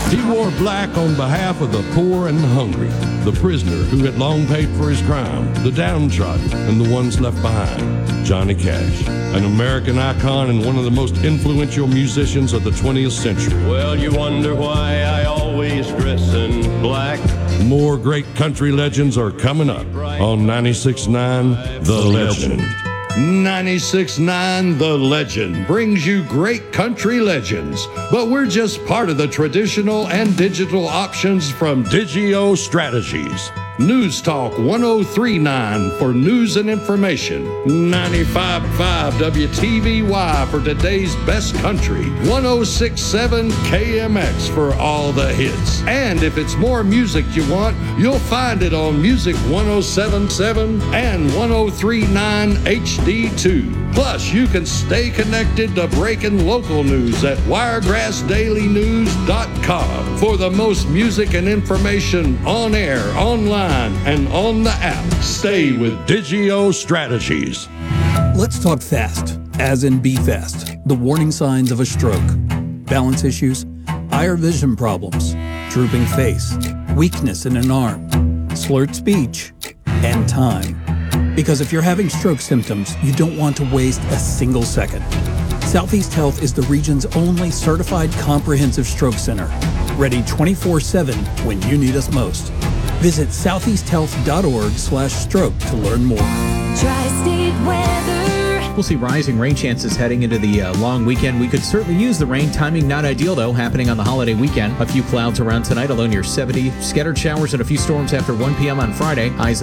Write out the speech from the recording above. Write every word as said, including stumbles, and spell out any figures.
He wore black on behalf of the poor and the hungry, the prisoner who had long paid for his crime, the downtrodden, and the ones left behind. Johnny Cash, an American icon and one of the most influential musicians of the twentieth century. Well, you wonder why I always dress in black. More great country legends are coming up on ninety-six point nine The Legend. ninety-six point nine The Legend brings you great country legends, but we're just part of the traditional and digital options from Digio Strategies. News Talk one oh three point nine for news and information. ninety-five point five W T V Y for today's best country. one oh six point seven K M X for all the hits. And if it's more music you want, you'll find it on Music one oh seven point seven and one oh three point nine H D two. Plus, you can stay connected to breaking local news at wiregrass daily news dot com for the most music and information on air, online, and on the app. Stay with Digio Strategies. Let's talk fast, as in be fast. The warning signs of a stroke: balance issues, higher vision problems, drooping face, weakness in an arm, slurred speech, and time. Because if you're having stroke symptoms, you don't want to waste a single second. Southeast Health is the region's only certified comprehensive stroke center, ready twenty-four seven when you need us most. Visit southeast health dot org slash stroke to learn more. Tri-state weather. We'll see rising rain chances heading into the uh, long weekend. We could certainly use the rain. Timing not ideal, though, happening on the holiday weekend. A few clouds around tonight, although near seventy. Scattered showers and a few storms after one p.m. on Friday. Highs